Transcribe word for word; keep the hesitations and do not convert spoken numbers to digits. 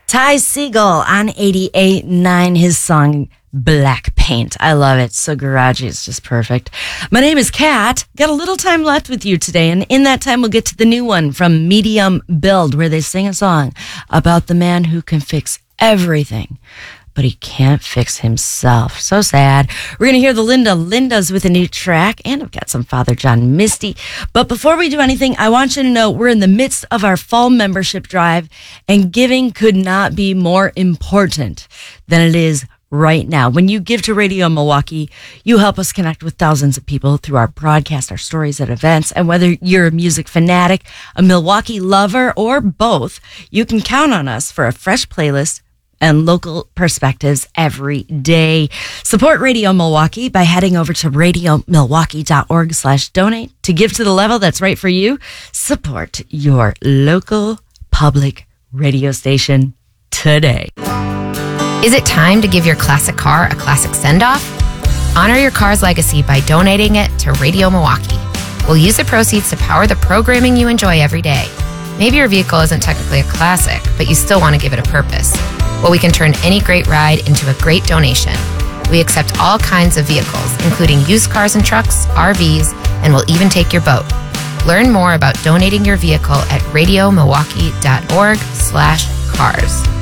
Ty Segall on eighty-eight point nine, his song Black Paint. I love it. So garagey. It's just perfect. My name is Kat. Got a little time left with you today, and in that time we'll get to the new one from Medium Build, where they sing a song about the man who can fix everything, but he can't fix himself. So sad. We're going to hear the Linda Lindas with a new track, and I've got some Father John Misty. But before we do anything, I want you to know we're in the midst of our fall membership drive, and giving could not be more important than it is right now. When you give to Radio Milwaukee, you help us connect with thousands of people through our broadcast, our stories at events, and whether you're a music fanatic, a Milwaukee lover, or both, you can count on us for a fresh playlist and local perspectives every day. Support Radio Milwaukee by heading over to radio milwaukee dot org slash donate to give to the level that's right for you. Support your local public radio station today. Is it time to give your classic car a classic send-off? Honor your car's legacy by donating it to Radio Milwaukee. We'll use the proceeds to power the programming you enjoy every day. Maybe your vehicle isn't technically a classic, but you still want to give it a purpose. Well, we can turn any great ride into a great donation. We accept all kinds of vehicles, including used cars and trucks, R Vs, and we'll even take your boat. Learn more about donating your vehicle at radio milwaukee dot org slash cars.